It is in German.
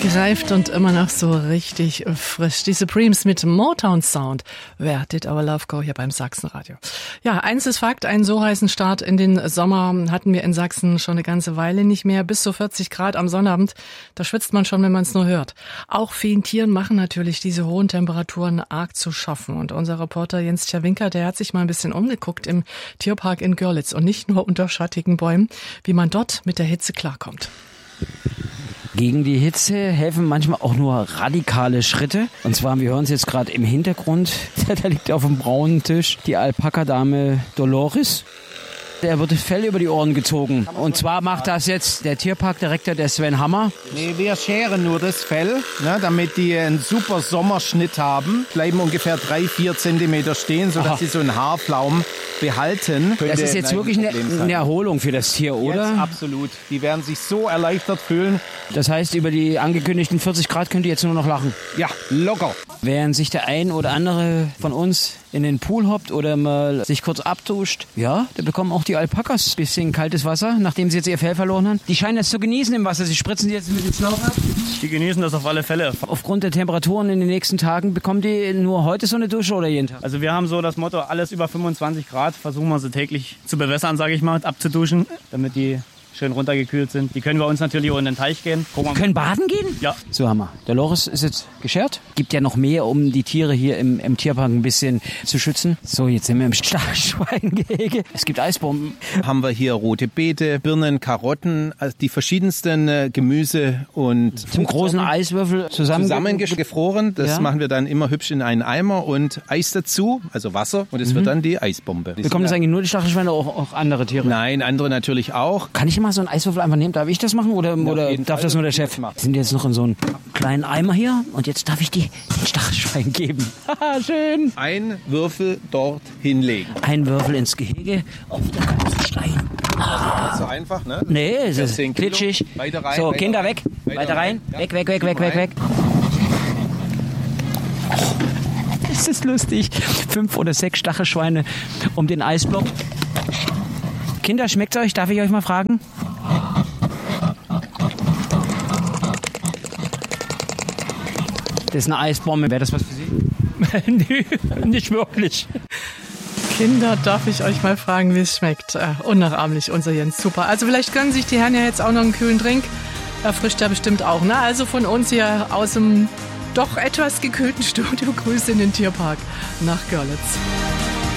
Greift und immer noch so richtig frisch. Die Supremes mit Motown Sound. Where did our love go hier beim Sachsenradio? Ja, eins ist Fakt, einen so heißen Start in den Sommer hatten wir in Sachsen schon eine ganze Weile nicht mehr. Bis zu 40 Grad am Sonnabend, da schwitzt man schon, wenn man es nur hört. Auch vielen Tieren machen natürlich diese hohen Temperaturen arg zu schaffen. Und unser Reporter Jens Czerwinka, der hat sich mal ein bisschen umgeguckt im Tierpark in Görlitz und nicht nur unter schattigen Bäumen, wie man dort mit der Hitze klarkommt. Gegen die Hitze helfen manchmal auch nur radikale Schritte. Und zwar, wir hören es jetzt gerade im Hintergrund, da liegt auf dem braunen Tisch die Alpaka-Dame Dolores. Der wird das Fell über die Ohren gezogen. Und zwar macht das jetzt der Tierparkdirektor, der Sven Hammer. Nee, wir scheren nur das Fell, ne, damit die einen super Sommerschnitt haben. Bleiben ungefähr 3-4 Zentimeter stehen, sodass sie so einen Haarflaum behalten. Das ist jetzt wirklich eine Erholung für das Tier, oder? Jetzt absolut. Die werden sich so erleichtert fühlen. Das heißt, über die angekündigten 40 Grad könnt ihr jetzt nur noch lachen? Ja, locker. Während sich der ein oder andere von uns in den Pool hoppt oder mal sich kurz abduscht, ja, da bekommen auch die Alpakas ein bisschen kaltes Wasser, nachdem sie jetzt ihr Fell verloren haben. Die scheinen das zu genießen im Wasser. Sie spritzen die jetzt mit dem Schlauch ab. Die genießen das auf alle Fälle. Aufgrund der Temperaturen in den nächsten Tagen, bekommen die nur heute so eine Dusche oder jeden Tag? Also wir haben so das Motto, alles über 25 Grad versuchen wir sie täglich zu bewässern, sage ich mal, abzuduschen, damit die schön runtergekühlt sind. Die können bei uns natürlich auch in den Teich gehen. Die können baden gehen? Ja. So, Hammer. Der Loris ist jetzt geschert. Gibt ja noch mehr, um die Tiere hier im Tierpark ein bisschen zu schützen. So, jetzt sind wir im Stachelschweingehege. Es gibt Eisbomben. Haben wir hier rote Beete, Birnen, Karotten, also die verschiedensten Gemüse und zum großen Eiswürfel zusammengefroren. Das machen wir dann immer hübsch in einen Eimer und Eis dazu, also Wasser. Und es wird dann die Eisbombe. Bekommen das eigentlich nur die Stachelschweine oder auch andere Tiere? Nein, andere natürlich auch. Kann ich mal so einen Eiswürfel einfach nehmen? Darf ich das machen oder darf das nur der Chef? Wir sind jetzt noch in so einem kleinen Eimer hier und jetzt darf ich den Stachelschwein geben. Haha, schön. Ein Würfel dort hinlegen. Ein Würfel ins Gehege auf der ganzen Stein. So einfach, ne? Nee, es ist glitschig. Weiter rein, so, weiter Kinder rein. weg. Weiter rein. Ja. Weg. Das ist lustig. 5 oder 6 Stachelschweine um den Eisblock. Kinder, schmeckt's euch? Darf ich euch mal fragen? Das ist eine Eisbombe. Wäre das was für Sie? Nee, nicht wirklich. Kinder, darf ich euch mal fragen, wie es schmeckt? Unnachahmlich, unser Jens. Super. Also vielleicht gönnen sich die Herren ja jetzt auch noch einen kühlen Drink. Erfrischt ja bestimmt auch. Ne? Also von uns hier aus dem doch etwas gekühlten Studio. Grüße in den Tierpark nach Görlitz.